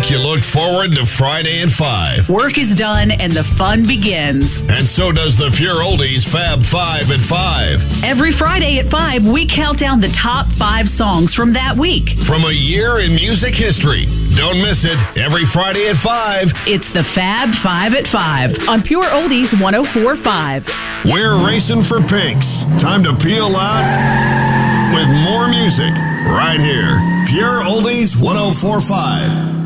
week you looked forward to Friday at 5. Work is done and the fun begins. And so does the Pure Oldies Fab 5 at 5. Every Friday at 5, we count down the top 5 songs from that week. From a year in music history. Don't miss it. Every Friday at 5. It's the Fab 5 at 5 on Pure Oldies 104.5. We're racing for pinks. Time to peel out with more music right here. Pure Oldies 104.5.